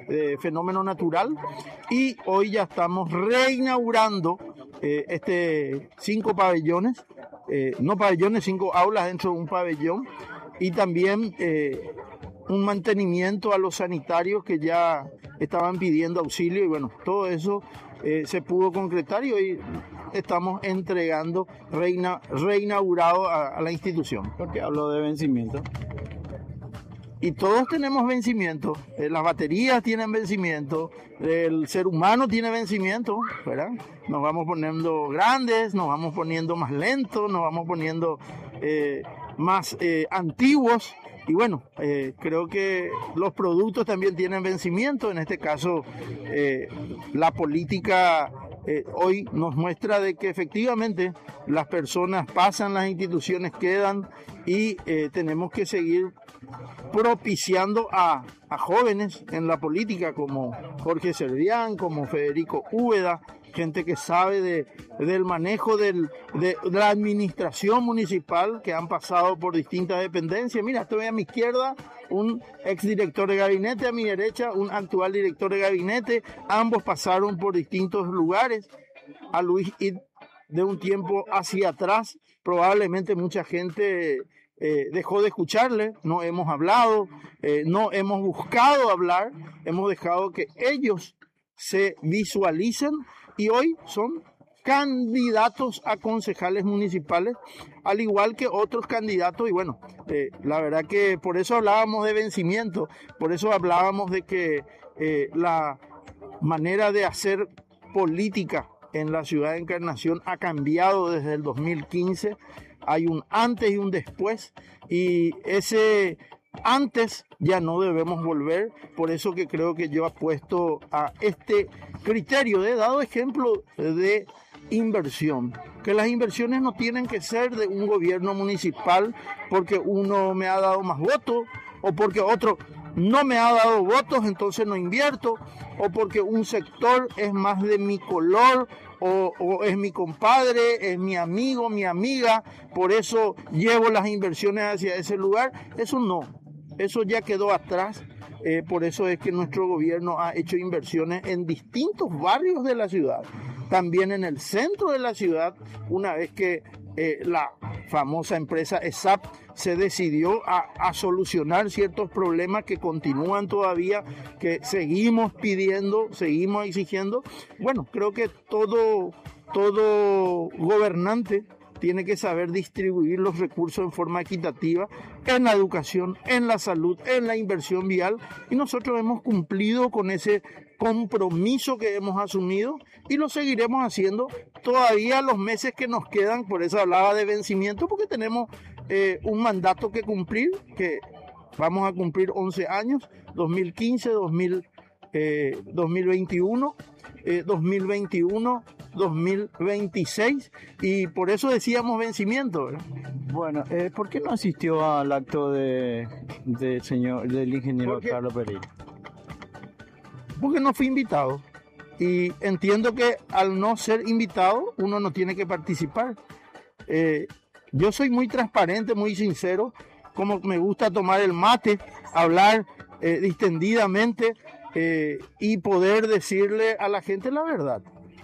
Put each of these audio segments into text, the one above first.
fenómeno natural, y hoy ya estamos reinaugurando 5 pabellones, no pabellones, 5 aulas dentro de un pabellón, y también un mantenimiento a los sanitarios que ya estaban pidiendo auxilio, y bueno, todo eso se pudo concretar y hoy estamos entregando reinaugurado a la institución. ¿Por qué hablo de vencimiento? Y todos tenemos vencimiento, las baterías tienen vencimiento, el ser humano tiene vencimiento, ¿verdad? Nos vamos poniendo grandes, nos vamos poniendo más lentos, nos vamos poniendo más antiguos, y bueno, creo que los productos también tienen vencimiento. En este caso, la política hoy nos muestra de que efectivamente las personas pasan, las instituciones quedan, y tenemos que seguir propiciando a jóvenes en la política como Jorge Servián, como Federico Úbeda, gente que sabe del manejo de la administración municipal, que han pasado por distintas dependencias. Mira, estoy a mi izquierda un exdirector de gabinete, a mi derecha un actual director de gabinete, ambos pasaron por distintos lugares. A Luis Id, de un tiempo hacia atrás, probablemente mucha gente dejó de escucharle, no hemos hablado, no hemos buscado hablar, hemos dejado que ellos se visualicen, y hoy son candidatos a concejales municipales, al igual que otros candidatos. Y bueno, la verdad que por eso hablábamos de vencimiento, por eso hablábamos de que la manera de hacer política en la ciudad de Encarnación ha cambiado desde el 2015. Hay un antes y un después, y ese antes ya no debemos volver. Por eso que creo que yo apuesto a este criterio de dado ejemplo de inversión, que las inversiones no tienen que ser de un gobierno municipal porque uno me ha dado más votos, o porque otro no me ha dado votos, entonces no invierto, o porque un sector es más de mi color, o es mi compadre, es mi amigo, mi amiga, por eso llevo las inversiones hacia ese lugar. Eso no, eso ya quedó atrás. Por eso es que nuestro gobierno ha hecho inversiones en distintos barrios de la ciudad, también en el centro de la ciudad, una vez que la famosa empresa ESAP se decidió a solucionar ciertos problemas que continúan todavía, que seguimos pidiendo, seguimos exigiendo. Bueno, creo que todo gobernante tiene que saber distribuir los recursos en forma equitativa en la educación, en la salud, en la inversión vial, y nosotros hemos cumplido con ese compromiso que hemos asumido y lo seguiremos haciendo todavía los meses que nos quedan. Por eso hablaba de vencimiento, porque tenemos un mandato que cumplir, que vamos a cumplir 11 años, 2015, 2021, 2021, 2026, y por eso decíamos vencimiento, ¿verdad? Bueno, ¿por qué no asistió al acto del ingeniero Carlos Pereira? Porque no fui invitado, y entiendo que al no ser invitado uno no tiene que participar. Yo soy muy transparente, muy sincero, como me gusta tomar el mate, hablar distendidamente, y poder decirle a la gente la verdad.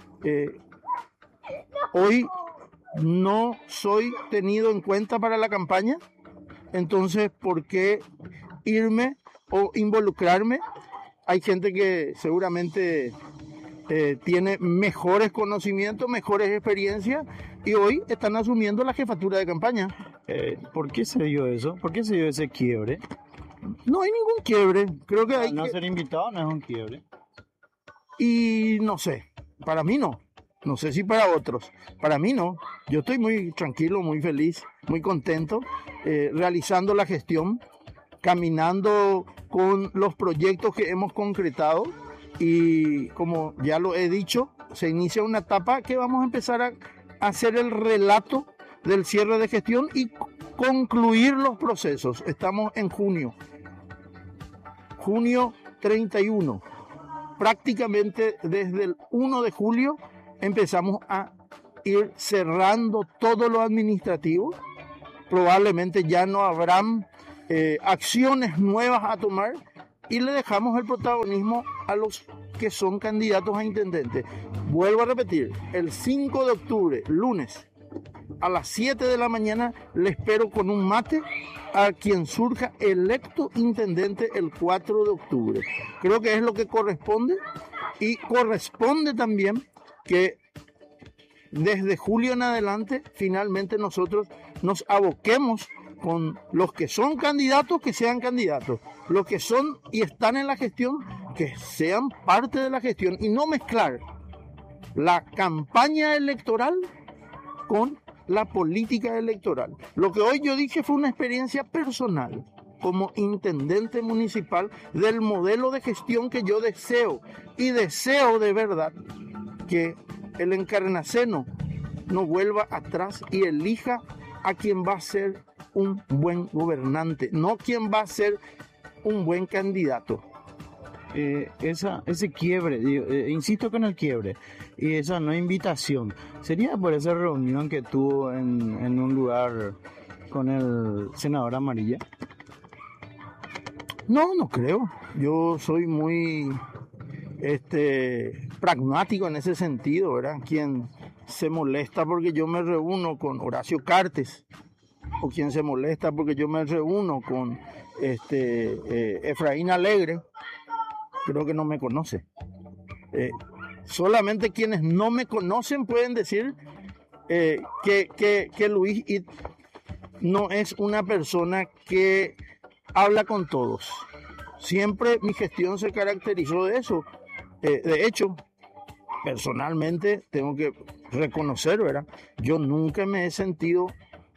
Hoy no soy tenido en cuenta para la campaña, entonces ¿por qué irme o involucrarme? Hay gente que seguramente tiene mejores conocimientos, mejores experiencias, y hoy están asumiendo la jefatura de campaña. ¿Por qué se dio eso? ¿Por qué se dio ese quiebre? No hay ningún quiebre. Creo que hay no ser invitado no es un quiebre. Y no sé, para mí no. No sé si para otros. Para mí no. Yo estoy muy tranquilo, muy feliz, muy contento, realizando la gestión, caminando con los proyectos que hemos concretado, y como ya lo he dicho, se inicia una etapa que vamos a empezar a hacer el relato del cierre de gestión y concluir los procesos. Estamos en junio 31. Prácticamente desde el 1 de julio empezamos a ir cerrando todo lo administrativo. Probablemente ya no habrán acciones nuevas a tomar, y le dejamos el protagonismo a los que son candidatos a intendente. Vuelvo a repetir, el 5 de octubre, lunes, a las 7 de la mañana, le espero con un mate a quien surja electo intendente el 4 de octubre. Creo que es lo que corresponde, y corresponde también que desde julio en adelante finalmente nosotros nos aboquemos con los que son candidatos, que sean candidatos, los que son y están en la gestión, que sean parte de la gestión, y no mezclar la campaña electoral con la política electoral. Lo que hoy yo dije fue una experiencia personal como intendente municipal del modelo de gestión que yo deseo, y deseo de verdad que el encarnaceno no vuelva atrás y elija a quien va a ser un buen gobernante, no quien va a ser un buen candidato. Ese quiebre, insisto con el quiebre, y esa no invitación, ¿sería por esa reunión que tuvo en un lugar con el senador Amarilla? No creo. Yo soy muy pragmático en ese sentido, ¿verdad? Quien se molesta porque yo me reúno con Horacio Cartes, o quien se molesta porque yo me reúno con Efraín Alegre, creo que no me conoce. Solamente quienes no me conocen pueden decir que Luis Id no es una persona que habla con todos. Siempre mi gestión se caracterizó de eso. De hecho, personalmente tengo que reconocer, ¿verdad? Yo nunca me he sentido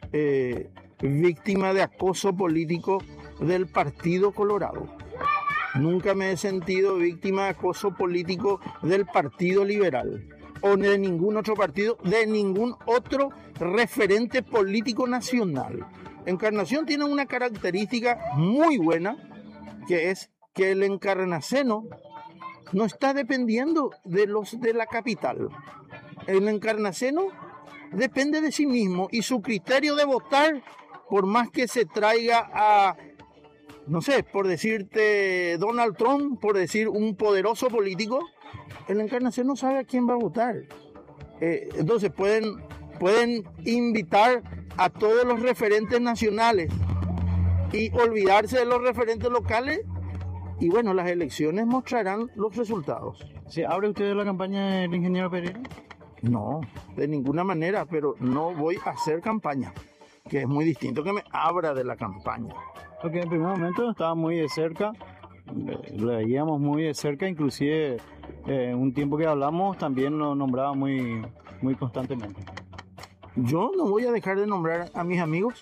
víctima de acoso político del Partido Colorado. Nunca me he sentido víctima de acoso político del Partido Liberal o de ningún otro partido, de ningún otro referente político nacional. Encarnación tiene una característica muy buena, que es que el encarnaceno no está dependiendo de los de la capital. El encarnaceno depende de sí mismo, y su criterio de votar, por más que se traiga a, no sé, por decirte Donald Trump, por decir un poderoso político, el encarnaceno sabe a quién va a votar. Entonces pueden invitar a todos los referentes nacionales y olvidarse de los referentes locales, y bueno, las elecciones mostrarán los resultados. ¿Se abre usted la campaña del ingeniero Pereira? No, de ninguna manera, pero no voy a hacer campaña, que es muy distinto que me abra de la campaña. Porque en primer momento estaba muy de cerca, lo veíamos muy de cerca, inclusive un tiempo que hablamos también lo nombraba muy constantemente. Yo no voy a dejar de nombrar a mis amigos,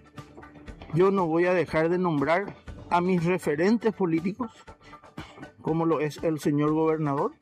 yo no voy a dejar de nombrar a mis referentes políticos, como lo es el señor gobernador.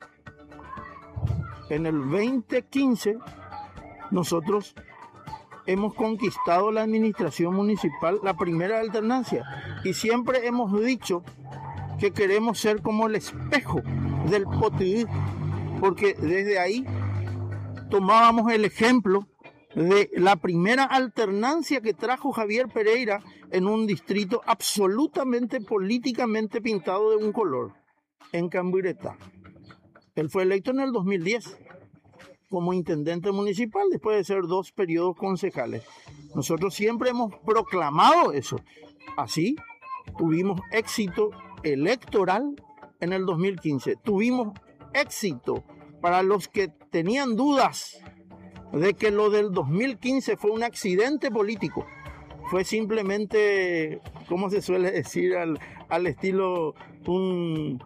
En el 2015 nosotros hemos conquistado la administración municipal, la primera alternancia, y siempre hemos dicho que queremos ser como el espejo del Potidí, porque desde ahí tomábamos el ejemplo de la primera alternancia que trajo Javier Pereira en un distrito absolutamente políticamente pintado de un color, en Camburetá. Él fue electo en el 2010 como intendente municipal después de ser 2 periodos concejales. Nosotros siempre hemos proclamado eso. Así tuvimos éxito electoral en el 2015. Tuvimos éxito para los que tenían dudas de que lo del 2015 fue un accidente político. Fue simplemente, ¿cómo se suele decir al estilo un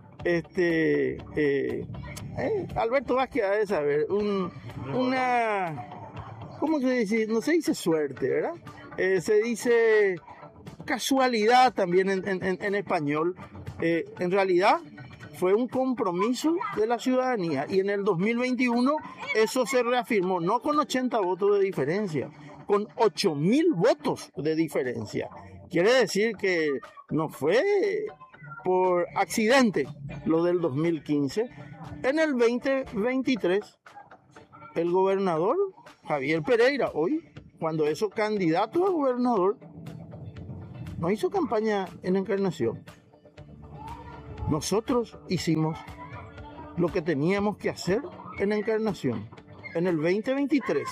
Alberto Vázquez ha de saber, una, ¿cómo se dice? No se dice suerte, ¿verdad? Se dice casualidad también en español. En realidad fue un compromiso de la ciudadanía, y en el 2021 eso se reafirmó, no con 80 votos de diferencia, con 8,000 votos de diferencia. Quiere decir que no fue por accidente lo del 2015. En el 2023, el gobernador Javier Pereira, hoy, cuando es candidato a gobernador, no hizo campaña en Encarnación. Nosotros hicimos lo que teníamos que hacer en Encarnación, en el 2023.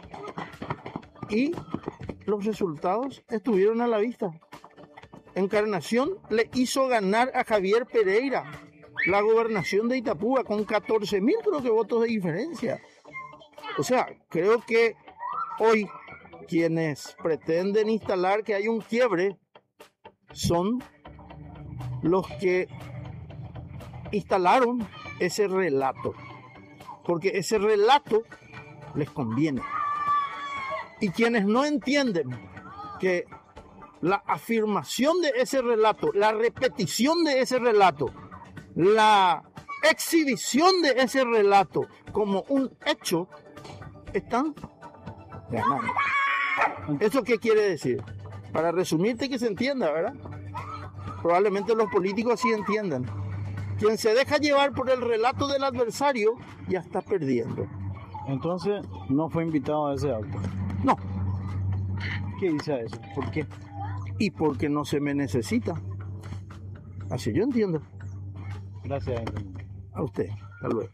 Y los resultados estuvieron a la vista. Encarnación le hizo ganar a Javier Pereira la gobernación de Itapúa con 14.000 creo que votos de diferencia. O sea, creo que hoy quienes pretenden instalar que hay un quiebre son los que instalaron ese relato, porque ese relato les conviene. Y quienes no entienden que la afirmación de ese relato, la repetición de ese relato, la exhibición de ese relato como un hecho, están ganando. ¿Eso qué quiere decir? Para resumirte que se entienda, ¿verdad? Probablemente los políticos así entiendan. Quien se deja llevar por el relato del adversario ya está perdiendo. Entonces, no fue invitado a ese acto. No. ¿Qué dice eso? ¿Por qué? Y porque no se me necesita. Así yo entiendo. Gracias. A usted. Hasta luego.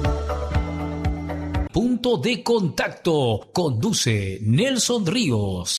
Punto de Contacto. Conduce Nelson Ríos.